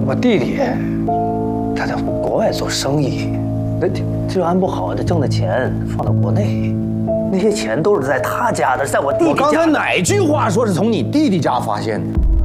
我弟弟，他在国外做生意，那治安不好，他挣的钱放到国内，那些钱都是在他家的，在我弟弟家。 我刚才哪句话说是从你弟弟家发现的？